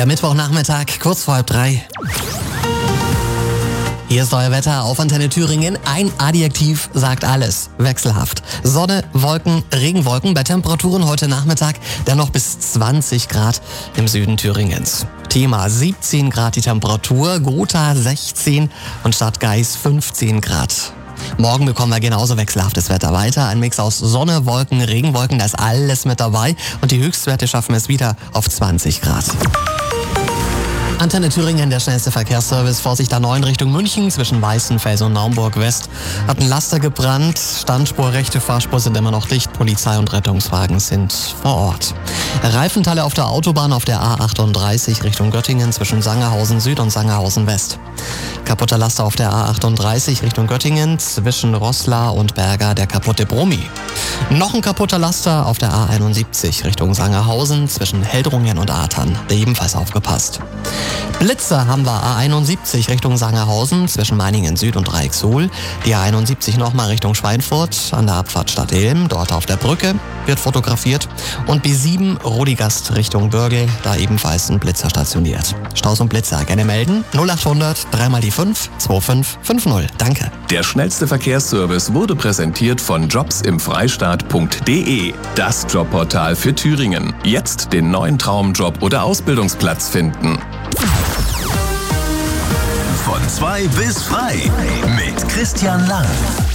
Der Mittwochnachmittag, kurz vor 2:30. Hier ist euer Wetter auf Antenne Thüringen. Ein Adjektiv sagt alles. Wechselhaft. Sonne, Wolken, Regenwolken bei Temperaturen heute Nachmittag dann noch bis 20 Grad im Süden Thüringens. Thema 17 Grad die Temperatur, Gotha 16 und Stadt Geis 15 Grad. Morgen bekommen wir genauso wechselhaftes Wetter weiter. Ein Mix aus Sonne, Wolken, Regenwolken, da ist alles mit dabei. Und die Höchstwerte schaffen es wieder auf 20 Grad. Antenne Thüringen, der schnellste Verkehrsservice. Vorsicht A9 Richtung München zwischen Weißenfels und Naumburg West. Hat ein Laster gebrannt. Standspur, rechte Fahrspur sind immer noch dicht. Polizei und Rettungswagen sind vor Ort. Reifenteile auf der Autobahn auf der A38 Richtung Göttingen zwischen Sangerhausen Süd und Sangerhausen West. Kaputter Laster auf der A38 Richtung Göttingen zwischen Roßla und Berga, der kaputte Brummi. Noch ein kaputter Laster auf der A71 Richtung Sangerhausen zwischen Heldrungen und Atern. Der ebenfalls aufgepasst. Blitzer haben wir A71 Richtung Sangerhausen zwischen Meiningen Süd und Reichsuhl. Die A71 nochmal Richtung Schweinfurt an der Abfahrt Stadt Ilm. Dort auf der Brücke wird fotografiert. Und B7 Rodigast Richtung Bürgel, da ebenfalls ein Blitzer stationiert. Staus und Blitzer gerne melden. 0800 3 die 5 2550. Danke. Der schnellste Verkehrsservice wurde präsentiert von jobsimfreistaat.de. Das Jobportal für Thüringen. Jetzt den neuen Traumjob oder Ausbildungsplatz finden. Von 2 bis frei mit Christian Lang.